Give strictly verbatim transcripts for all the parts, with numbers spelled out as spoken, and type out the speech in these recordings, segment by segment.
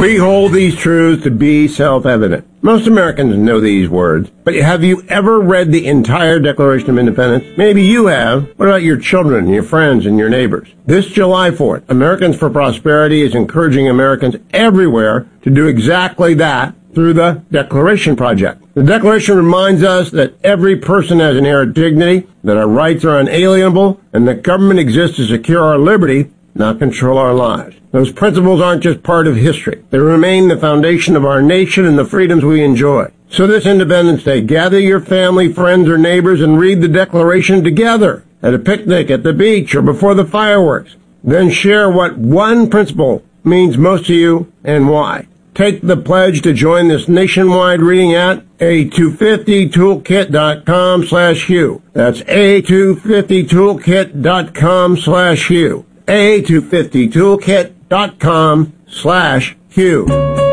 We hold these truths to be self-evident. Most Americans know these words, but have you ever read the entire Declaration of Independence? Maybe you have. What about your children, your friends, and your neighbors? This July fourth, Americans for Prosperity is encouraging Americans everywhere to do exactly that through the Declaration Project. The Declaration reminds us that every person has inherent dignity, that our rights are unalienable, and that government exists to secure our liberty, not control our lives. Those principles aren't just part of history. They remain the foundation of our nation and the freedoms we enjoy. So this Independence Day, gather your family, friends, or neighbors and read the Declaration together at a picnic, at the beach, or before the fireworks. Then share what one principle means most to you and why. Take the pledge to join this nationwide reading at A two fifty toolkit dot com slash Hugh. That's A two fifty toolkit dot com slash Hugh. A two fifty toolkit dot com slash Hugh.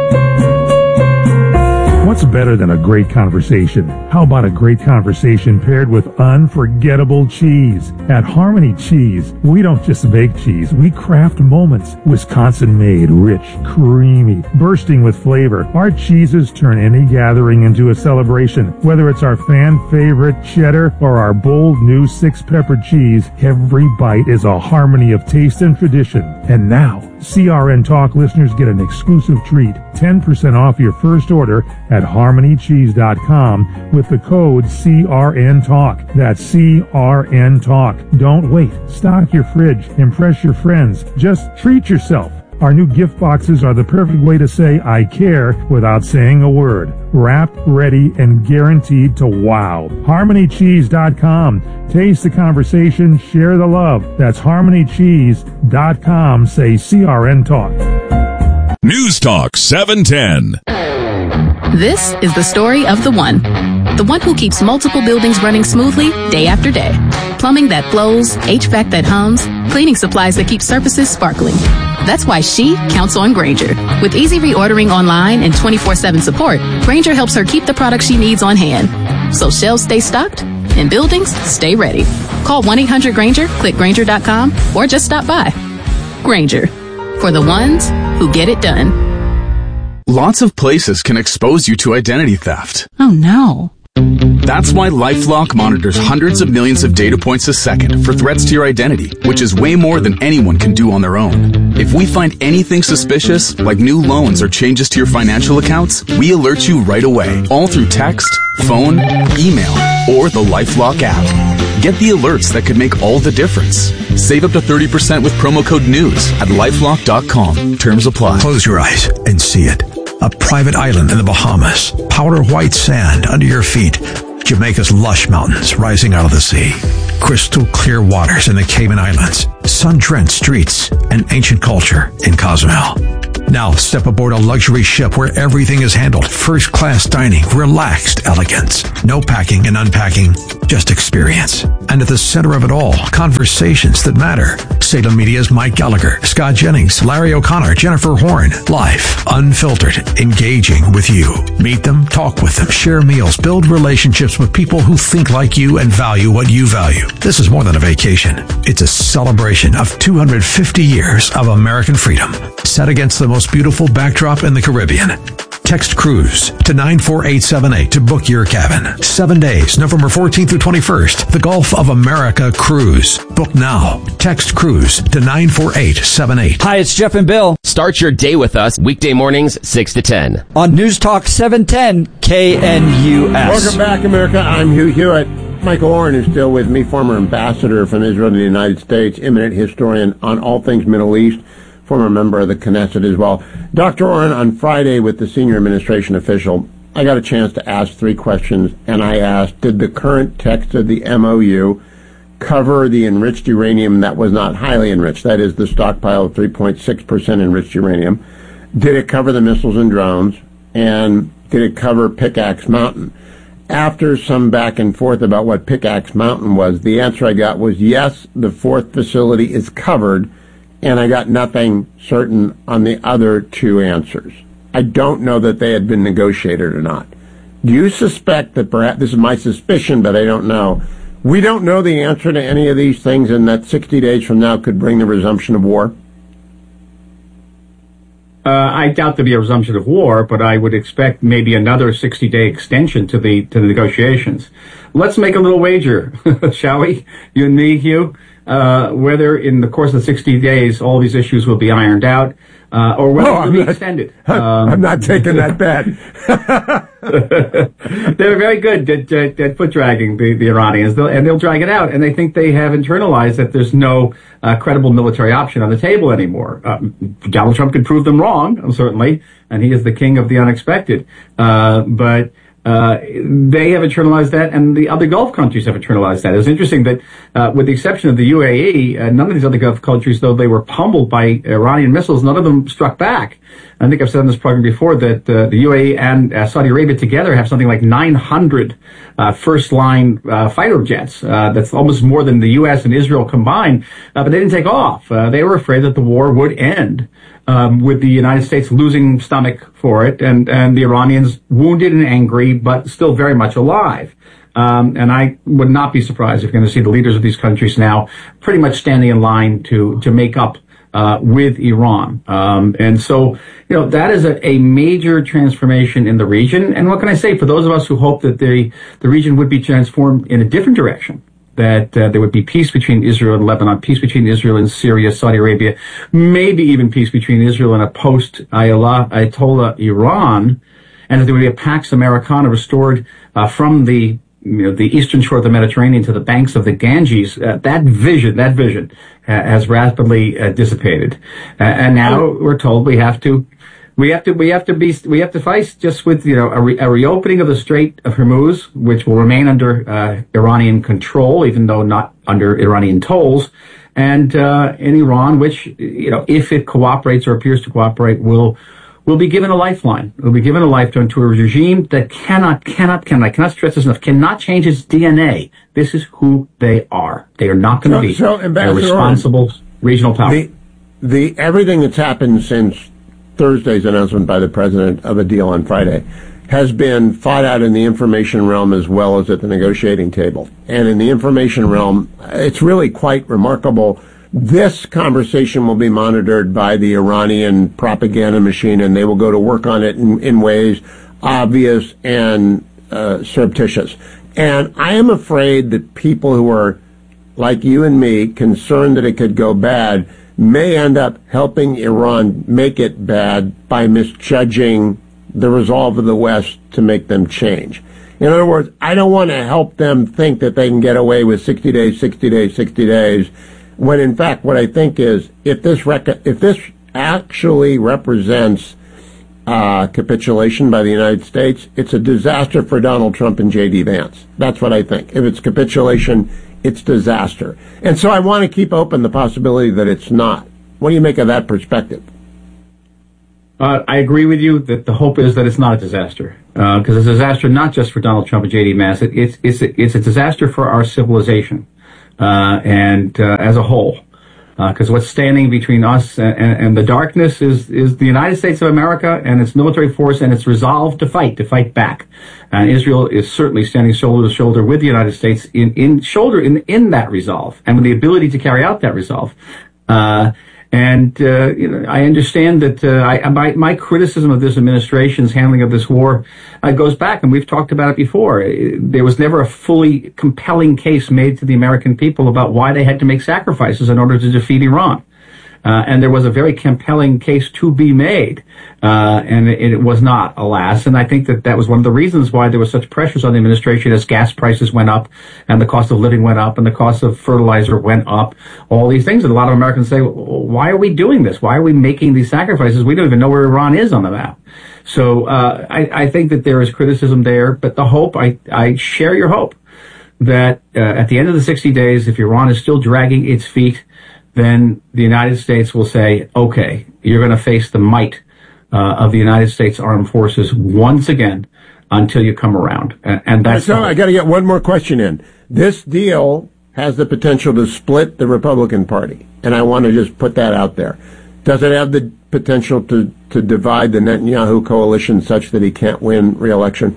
What's better than a great conversation? How about a great conversation paired with unforgettable cheese? At Harmony Cheese, we don't just make cheese, we craft moments. Wisconsin-made, rich, creamy, bursting with flavor. Our cheeses turn any gathering into a celebration. Whether it's our fan-favorite cheddar or our bold new six-pepper cheese, every bite is a harmony of taste and tradition. And now, C R N Talk listeners get an exclusive treat, ten percent off your first order at harmony cheese dot com with the code C R N Talk. That's C R N Talk. Don't wait. Stock your fridge. Impress your friends. Just treat yourself. Our new gift boxes are the perfect way to say I care without saying a word. Wrapped, ready, and guaranteed to wow. harmony cheese dot com. Taste the conversation, share the love. That's harmony cheese dot com. Say C R N Talk. News Talk seven ten. This is the story of the one. The one who keeps multiple buildings running smoothly day after day. Plumbing that flows, H V A C that hums, cleaning supplies that keep surfaces sparkling. That's why she counts on Grainger. With easy reordering online and twenty-four seven support, Grainger helps her keep the products she needs on hand. So shelves stay stocked and buildings stay ready. Call one eight hundred Grainger, click Grainger dot com, or just stop by. Grainger. For the ones who get it done. Lots of places can expose you to identity theft. Oh no. That's why LifeLock monitors hundreds of millions of data points a second for threats to your identity, which is way more than anyone can do on their own. If we find anything suspicious, like new loans or changes to your financial accounts, we alert you right away, all through text, phone, email, or the LifeLock app. Get the alerts that could make all the difference. Save up to thirty percent with promo code NEWS at lifelock dot com. Terms apply. Close your eyes and see it. A private island in the Bahamas. Powder white sand under your feet. Jamaica's lush mountains rising out of the sea. Crystal clear waters in the Cayman Islands. Sun-drenched streets and ancient culture in Cozumel. Now step aboard a luxury ship where everything is handled. First-class dining, relaxed elegance. No packing and unpacking, just experience. And at the center of it all, conversations that matter. Salem Media's Mike Gallagher, Scott Jennings, Larry O'Connor, Jennifer Horn. Live, unfiltered, engaging with you. Meet them, talk with them, share meals, build relationships with people who think like you and value what you value. This is more than a vacation. It's a celebration of two hundred fifty years of American freedom, set against the most beautiful backdrop in the Caribbean. Text cruise to nine four eight seven eight to book your cabin. Seven days, November fourteenth through twenty-first. The Gulf of America Cruise. Book now. Text cruise to nine four eight seven eight. Hi, it's Jeff and Bill. Start your day with us weekday mornings six to ten. On News Talk seven ten K N U S. Welcome back, America. I'm Hugh Hewitt. Michael Oren is still with me, former ambassador from Israel to the United States, eminent historian on all things Middle East, former member of the Knesset as well. Doctor Oren, on Friday with the senior administration official, I got a chance to ask three questions, and I asked, did the current text of the M O U cover the enriched uranium that was not highly enriched, that is, the stockpile of three point six percent enriched uranium? Did it cover the missiles and drones? And did it cover Pickaxe Mountain? After some back and forth about what Pickaxe Mountain was, the answer I got was yes, the fourth facility is covered, and I got nothing certain on the other two answers. I don't know that they had been negotiated or not. Do you suspect that perhaps, this is my suspicion, but I don't know, we don't know the answer to any of these things, and that sixty days from now could bring the resumption of war? Uh, I doubt there'll be a resumption of war, but I would expect maybe another sixty-day extension to the to the negotiations. Let's make a little wager, shall we? You and me, Hugh, uh, whether in the course of sixty days all these issues will be ironed out, uh, or whether oh, they'll be not, extended. I'm, Um, I'm not taking that bet. They're very good at, at, at foot dragging, the, the Iranians, they'll, and they'll drag it out. And they think they have internalized that there's no uh, credible military option on the table anymore. Um, Donald Trump can prove them wrong, certainly, and he is the king of the unexpected. Uh, but uh, they have internalized that, and the other Gulf countries have internalized that. It's interesting that, uh, with the exception of the U A E, uh, none of these other Gulf countries, though they were pummeled by Iranian missiles, none of them struck back. I think I've said on this program before that uh, the U A E and uh, Saudi Arabia together have something like nine hundred uh, first-line uh, fighter jets. Uh, that's almost more than the U S and Israel combined, uh, but they didn't take off. Uh, they were afraid that the war would end um, with the United States losing stomach for it, and, and the Iranians wounded and angry, but still very much alive. Um, and I would not be surprised if you're going to see the leaders of these countries now pretty much standing in line to, to make up Uh, with Iran. Um, and so, you know, that is a, a major transformation in the region. And what can I say? For those of us who hope that the, the region would be transformed in a different direction, that uh, there would be peace between Israel and Lebanon, peace between Israel and Syria, Saudi Arabia, maybe even peace between Israel and a post-Ayatollah Iran, and that there would be a Pax Americana restored uh, from the you know, the eastern shore of the Mediterranean to the banks of the Ganges. Uh, that vision, that vision uh, has rapidly uh, dissipated, uh, and now we're told we have to, we have to, we have to be, we have to fight just with you know a, re- a reopening of the Strait of Hormuz, which will remain under uh, Iranian control, even though not under Iranian tolls, and uh, in Iran, which you know if it cooperates or appears to cooperate, will. will be given a lifeline. Will be given a lifeline to a regime that cannot, cannot, cannot, I cannot stress this enough, cannot change its D N A. This is who they are. They are not going to so, be so, a responsible Orrin, regional power. The, the everything that's happened since Thursday's announcement by the president of a deal on Friday has been fought out in the information realm as well as at the negotiating table. And in the information realm, it's really quite remarkable. This conversation will be monitored by the Iranian propaganda machine, and they will go to work on it in, in ways obvious and uh, surreptitious. And I am afraid that people who are, like you and me, concerned that it could go bad, may end up helping Iran make it bad by misjudging the resolve of the West to make them change. In other words, I don't want to help them think that they can get away with sixty days, sixty days, sixty days, when in fact what I think is if this rec- if this actually represents uh, capitulation by the United States, it's a disaster for Donald Trump and J D Vance. That's what I think. If it's capitulation, it's disaster. And so I want to keep open the possibility that it's not. What do you make of that perspective? Uh, I agree with you that the hope is that it's not a disaster, because uh, it's a disaster not just for Donald Trump and J D Vance. It, it's it's a, it's a disaster for our civilization. Uh, and, uh, as a whole, because uh, what's standing between us and, and, and the darkness is, is the United States of America and its military force and its resolve to fight, to fight back. And Israel is certainly standing shoulder to shoulder with the United States in, in shoulder, in, in that resolve and with the ability to carry out that resolve. Uh, And, uh, you know, I understand that, uh, I, my, my criticism of this administration's handling of this war, uh, goes back, and we've talked about it before. There was never a fully compelling case made to the American people about why they had to make sacrifices in order to defeat Iran. Uh, and there was a very compelling case to be made, uh, and it, it was not, alas. And I think that that was one of the reasons why there was such pressures on the administration as gas prices went up, and the cost of living went up, and the cost of fertilizer went up, all these things. And a lot of Americans say, well, why are we doing this? Why are we making these sacrifices? We don't even know where Iran is on the map. So uh, I, I think that there is criticism there, but the hope, I, I share your hope, that uh, at the end of the sixty days, if Iran is still dragging its feet, then the United States will say, okay, you're going to face the might uh, of the United States Armed Forces once again until you come around. And, and that's... So I got to get one more question in. This deal has the potential to split the Republican Party, and I want to just put that out there. Does it have the potential to, to divide the Netanyahu coalition such that he can't win re-election?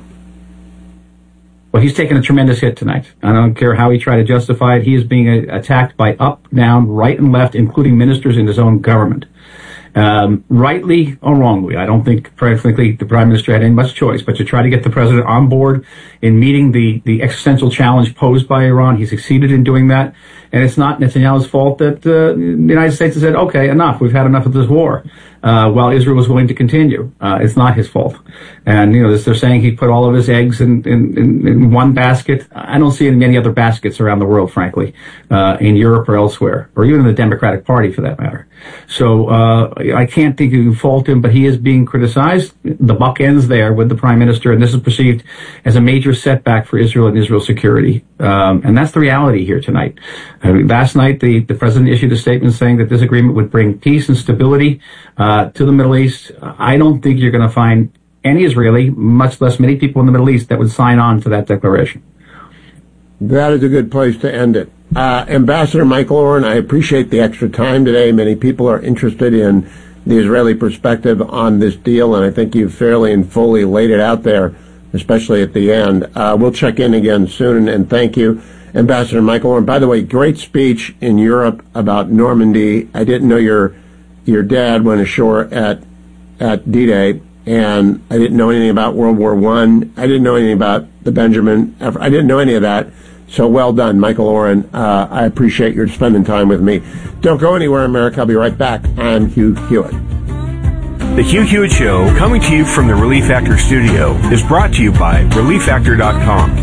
Well, he's taken a tremendous hit tonight. I don't care how he tried to justify it. He is being a- attacked by up, down, right, and left, including ministers in his own government. Um, rightly or wrongly, I don't think, frankly, the prime minister had any much choice but to try to get the president on board in meeting the, the existential challenge posed by Iran. He succeeded in doing that. And it's not Netanyahu's fault that uh, the United States has said, okay, enough. We've had enough of this war. Uh, while Israel was willing to continue. Uh, it's not his fault. And, you know, they're saying he put all of his eggs in, in, in, in one basket. I don't see it in many other baskets around the world, frankly, uh, in Europe or elsewhere, or even in the Democratic Party for that matter. So, uh, I can't think you can fault him, but he is being criticized. The buck ends there with the prime minister, and this is perceived as a major setback for Israel and Israel's security. Um, and that's the reality here tonight. I mean, last night, the, the president issued a statement saying that this agreement would bring peace and stability, uh, to the Middle East. I don't think you're going to find any Israeli, much less many people in the Middle East, that would sign on to that declaration. That is a good place to end it. Uh, Ambassador Michael Oren, I appreciate the extra time today. Many people are interested in the Israeli perspective on this deal, and I think you've fairly and fully laid it out there, especially at the end. Uh, we'll check in again soon, and thank you, Ambassador Michael Oren. By the way, great speech in Europe about Normandy. I didn't know your your dad went ashore at at D-Day, and I didn't know anything about World War One. I. I didn't know anything about the Benjamin. I didn't know any of that. So well done, Michael Oren. Uh, I appreciate your spending time with me. Don't go anywhere, America. I'll be right back. I'm Hugh Hewitt. The Hugh Hewitt Show, coming to you from the Relief Factor studio, is brought to you by relief factor dot com.